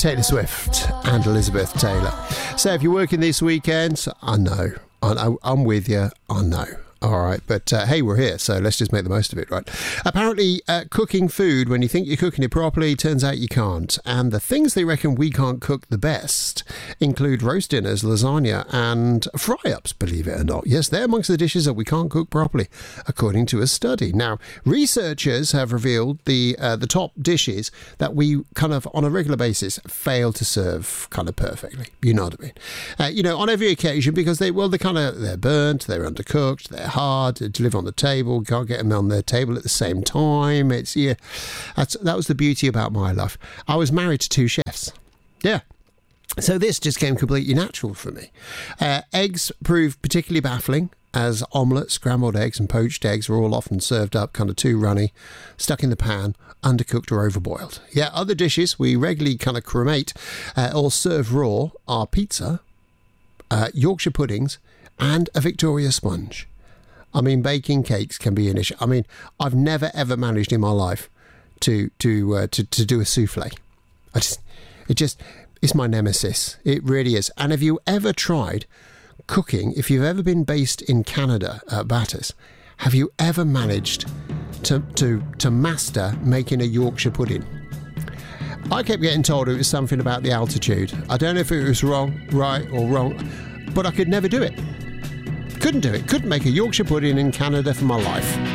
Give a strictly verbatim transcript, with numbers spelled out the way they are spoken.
Taylor Swift and Elizabeth Taylor. So if you're working this weekend, I know. I, I'm with you. I know. All right, but uh, hey, we're here, so let's just make the most of it, right? Apparently, uh, cooking food, when you think you're cooking it properly, turns out you can't. And the things they reckon we can't cook the best include roast dinners, lasagna, and fry-ups, believe it or not. Yes, they're amongst the dishes that we can't cook properly, according to a study. Now, researchers have revealed the uh, the top dishes that we kind of, on a regular basis, fail to serve kind of perfectly. You know what I mean? Uh, you know, on every occasion, because they, well, they're kind of, they're burnt, they're undercooked, they're hard to deliver on the table, can't get them on their table at the same time. It's yeah, that's that was the beauty about my life. I was married to two chefs. Yeah. So this just came completely natural for me. Uh, eggs proved particularly baffling, as omelettes, scrambled eggs and poached eggs were all often served up kind of too runny, stuck in the pan, undercooked or overboiled. Yeah, other dishes we regularly kind of cremate uh, or serve raw are pizza, uh, Yorkshire puddings and a Victoria sponge. I mean, baking cakes can be an issue. I mean, I've never ever managed in my life to to uh, to, to do a souffle. I just, it just, it's my nemesis. It really is. And have you ever tried cooking? If you've ever been based in Canada at Batters, have you ever managed to to to master making a Yorkshire pudding? I kept getting told it was something about the altitude. I don't know if it was wrong, right, or wrong, but I could never do it. Couldn't do it. Couldn't make a Yorkshire pudding in Canada for my life.